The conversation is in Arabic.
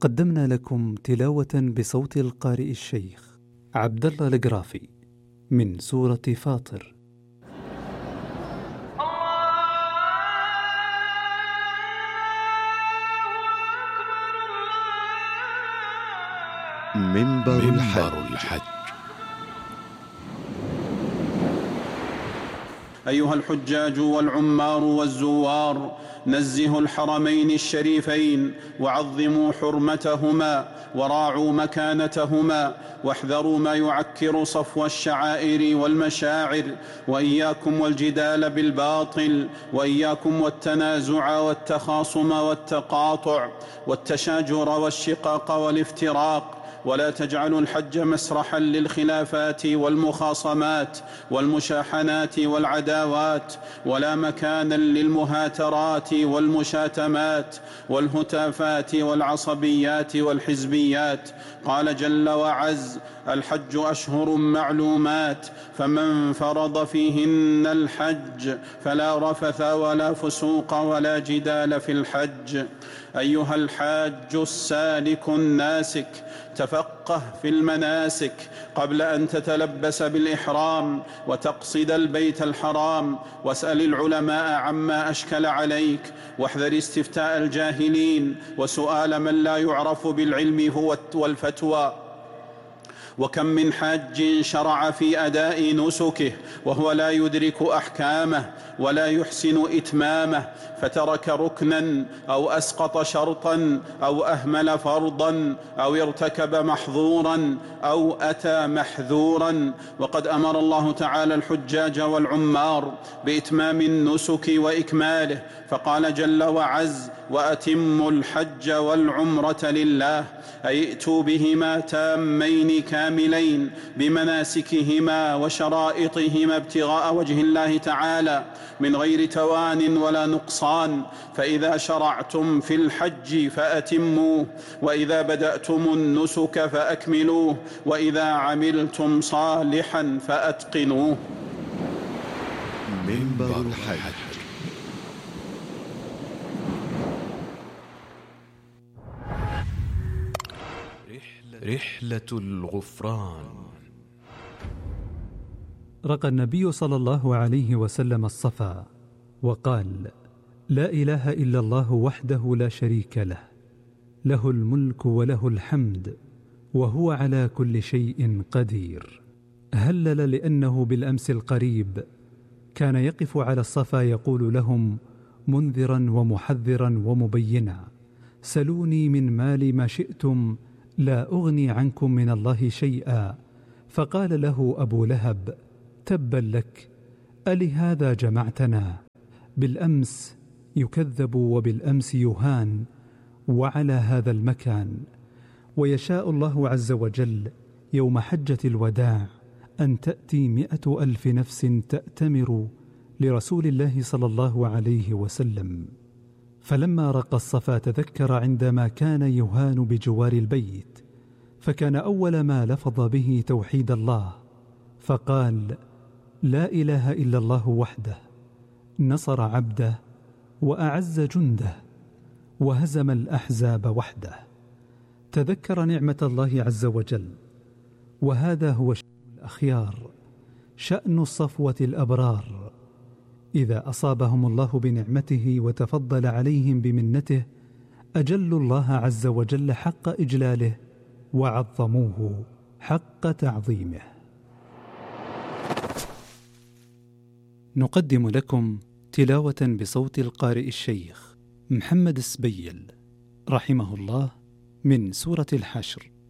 قدمنا لكم تلاوة بصوت القارئ الشيخ عبد الله القرافي من سورة فاطر. منبر الحج. أيها الحجاج والعمار والزوار، نزهوا الحرمين الشريفين وعظموا حرمتهما وراعوا مكانتهما، واحذروا ما يعكر صفو الشعائر والمشاعر، وإياكم والجدال بالباطل، وإياكم والتنازع والتخاصم والتقاطع والتشاجر والشقاق والافتراق. ولا تجعلوا الحج مسرحا للخلافات والمخاصمات والمشاحنات والعداوات، ولا مكانا للمهاترات والمشاتمات والهتافات والعصبيات والحزبيات. قال جل وعز: الحج أشهر معلومات، فمن فرض فيهن الحج فلا رفث ولا فسوق ولا جدال في الحج. أيها الحاج السالك الناسك، تفقه في المناسك قبل أن تتلبس بالإحرام وتقصد البيت الحرام، واسأل العلماء عما أشكل عليك، واحذر استفتاء الجاهلين وسؤال من لا يعرف بالعلم والفتوى. وكم من حاج شرع في أداء نسكه وهو لا يدرك أحكامه ولا يحسن إتمامه، فترك ركنا أو أسقط شرطا أو أهمل فرضا أو ارتكب محظورا أو أتى محذورا. وقد أمر الله تعالى الحجاج والعمار بإتمام النسك وإكماله، فقال جل وعز: وأتموا الحج والعمرة لله، أي ائتوا بهما تامين كاملين بمناسكهما وشرائطهما ابتغاء وجه الله تعالى من غير توان ولا نقصان. فإذا شرعتم في الحج فأتموه، وإذا بدأتم النسك فأكملوه، وإذا عملتم صالحا فأتقنوه. منبر الحج. رحلة الغفران. رقى النبي صلى الله عليه وسلم الصفا وقال: لا إله إلا الله وحده لا شريك له، له الملك وله الحمد وهو على كل شيء قدير. هلل لأنه بالأمس القريب كان يقف على الصفا يقول لهم منذرا ومحذرا ومبينا: سلوني من مال ما شئتم لا أغني عنكم من الله شيئا. فقال له أبو لهب: تبا لك، ألهذا جمعتنا؟ بالأمس يكذب وبالأمس يهان، وعلى هذا المكان. ويشاء الله عز وجل يوم حجة الوداع أن تأتي 100,000 نفس تأتمر لرسول الله صلى الله عليه وسلم. فلما رقى الصفا تذكر عندما كان يهان بجوار البيت، فكان أول ما لفظ به توحيد الله، فقال: لا إله إلا الله وحده، نصر عبده وأعز جنده وهزم الأحزاب وحده. تذكر نعمة الله عز وجل، وهذا هو شأن الأخيار، شأن الصفوة الأبرار. إذا أصابهم الله بنعمته وتفضل عليهم بمنته أجلوا الله عز وجل حق إجلاله وعظموه حق تعظيمه. نقدم لكم تلاوة بصوت القارئ الشيخ محمد السبيل رحمه الله من سورة الحشر.